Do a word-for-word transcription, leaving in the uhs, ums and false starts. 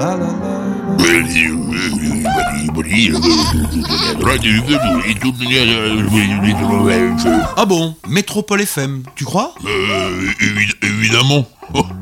La, la, la. Ah bon, Métropole F M, tu crois ? Euh, évi- évidemment. Oh,